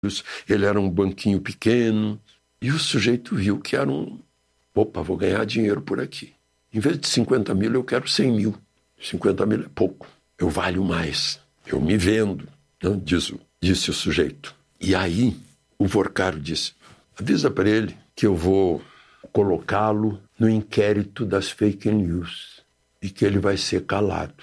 ele era um banquinho pequeno, e o sujeito viu que era opa, vou ganhar dinheiro por aqui. Em vez de 50 mil, eu quero 100 mil. 50 mil é pouco, eu valho mais, eu me vendo, não? Disse o sujeito. E aí, o Vorcaro disse, avisa para ele que eu vou colocá-lo no inquérito das fake news e que ele vai ser calado.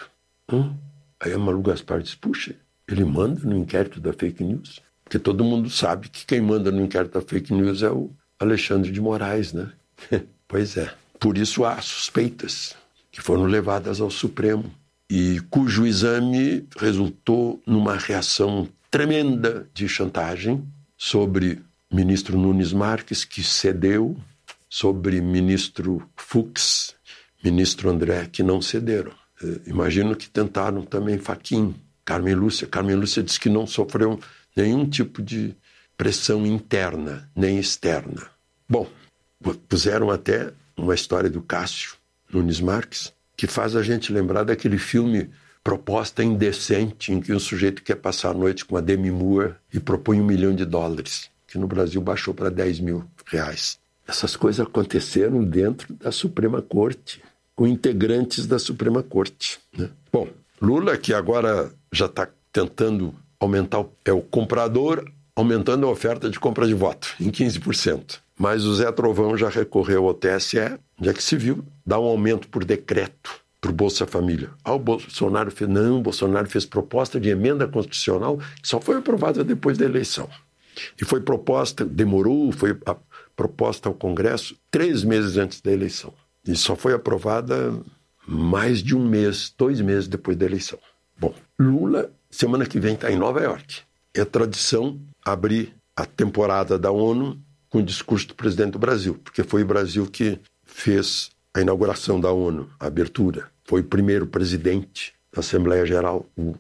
Aí a Malu Gaspar disse, puxa, ele manda no inquérito da fake news? Porque todo mundo sabe que quem manda no inquérito da fake news é o Alexandre de Moraes, né? Pois é. Por isso há suspeitas que foram levadas ao Supremo e cujo exame resultou numa reação tremenda de chantagem sobre ministro Nunes Marques, que cedeu, sobre ministro Fux, ministro André, que não cederam. Imagino que tentaram também Fachin, Carmen Lúcia disse que não sofreu nenhum tipo de pressão interna nem externa. Bom, puseram até uma história do Cássio Nunes Marques, que faz a gente lembrar daquele filme Proposta Indecente, em que um sujeito quer passar a noite com a Demi Moore e propõe $1 milhão, que no Brasil baixou para R$10 mil. Essas coisas aconteceram dentro da Suprema Corte, com integrantes da Suprema Corte, né? Bom, Lula, que agora já está tentando aumentar, o comprador aumentando a oferta de compra de voto em 15%. Mas o Zé Trovão já recorreu ao TSE, já que se viu, dá um aumento por decreto para o Bolsa Família. O Bolsonaro fez, o Bolsonaro fez proposta de emenda constitucional que só foi aprovada depois da eleição. E foi proposta, foi proposta ao Congresso 3 meses antes da eleição. E só foi aprovada mais de 2 meses depois da eleição. Bom, Lula, semana que vem, está em Nova York. É tradição abrir a temporada da ONU com o discurso do presidente do Brasil, porque foi o Brasil que fez a inauguração da ONU, a abertura. Foi o primeiro presidente da Assembleia Geral, o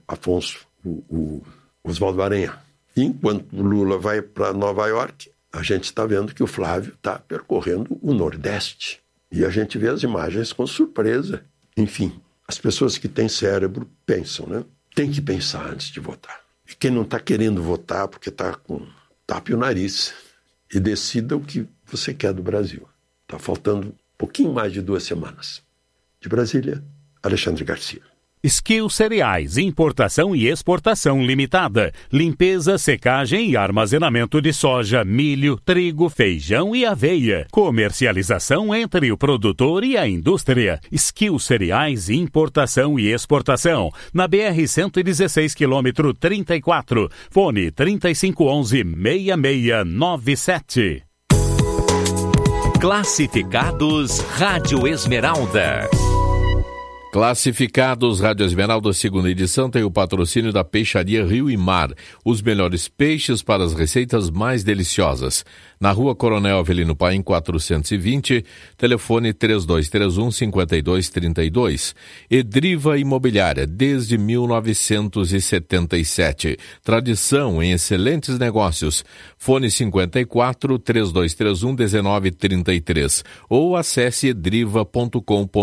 Oswaldo Aranha. E enquanto o Lula vai para Nova York, a gente está vendo que o Flávio está percorrendo o Nordeste. E a gente vê as imagens com surpresa. Enfim, as pessoas que têm cérebro pensam, né? Tem que pensar antes de votar. E quem não está querendo votar porque está com tape o nariz e decida o que você quer do Brasil. Está faltando um pouquinho mais de 2 semanas. De Brasília, Alexandre Garcia. Skill Cereais, importação e exportação limitada. Limpeza, secagem e armazenamento de soja, milho, trigo, feijão e aveia. Comercialização entre o produtor e a indústria. Skill Cereais, importação e exportação. Na BR-116, quilômetro 34. Fone 3511-6697. Classificados Rádio Esmeralda. Classificados Rádio Esmeralda, segunda edição, tem o patrocínio da Peixaria Rio e Mar. Os melhores peixes para as receitas mais deliciosas. Na Rua Coronel Avelino Paim, 420, telefone 3231-5232. Edriva Imobiliária, desde 1977. Tradição em excelentes negócios. Fone 54-3231-1933. Ou acesse edriva.com.br.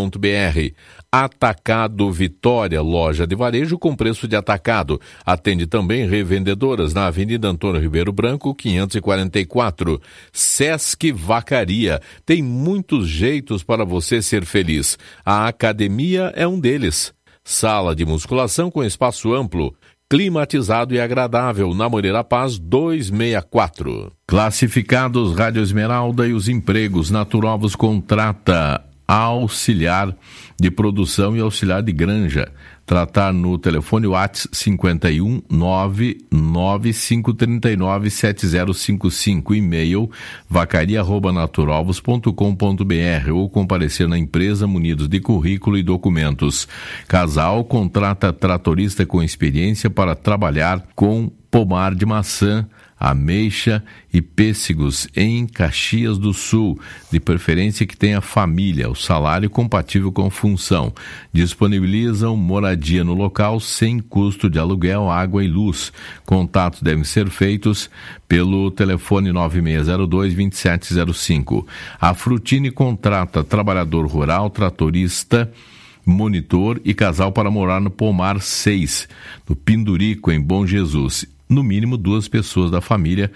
Atacado Vitória, loja de varejo com preço de atacado. Atende também revendedoras na Avenida Antônio Ribeiro Branco, 544. Sesc Vacaria. Tem muitos jeitos para você ser feliz. A academia é um deles. Sala de musculação com espaço amplo, climatizado e agradável, na Moreira Paz 264. Classificados Rádio Esmeralda e os empregos. Naturovos contrata auxiliar de produção e auxiliar de granja. Tratar no telefone WhatsApp 51 99539 7055, e-mail vacaria@naturovos.com.br, ou comparecer na empresa munidos de currículo e documentos. Casal contrata tratorista com experiência para trabalhar com pomar de maçã, ameixa e pêssegos em Caxias do Sul, de preferência que tenha família, o salário compatível com função. Disponibilizam moradia no local sem custo de aluguel, água e luz. Contatos devem ser feitos pelo telefone 9602-2705. A Frutini contrata trabalhador rural, tratorista, monitor e casal para morar no Pomar 6, no Pindurico, em Bom Jesus. no mínimo 2 pessoas da família